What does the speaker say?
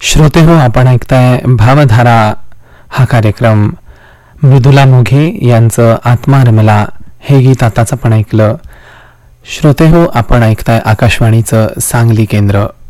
श्रोते हो, आपण ऐकताय भावधारा हा कार्यक्रम. मृदुला मोघे यांचं आत्मा रमला हे गीत आताच आपण ऐकलं. श्रोते हो, आपण ऐकताय आकाशवाणीचं सांगली केंद्र.